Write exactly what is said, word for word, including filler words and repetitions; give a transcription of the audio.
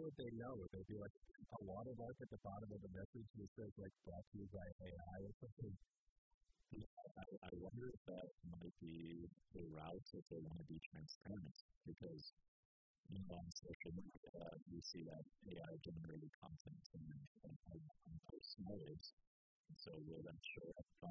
would they know? Would they be like a watermark at the bottom of the message that says, like, brought to you by A I or something? I, I wonder if that might be a route if they want to be transparent, because you know, on social media, you see that A I-generated content and, and, and post noise. And so will that show up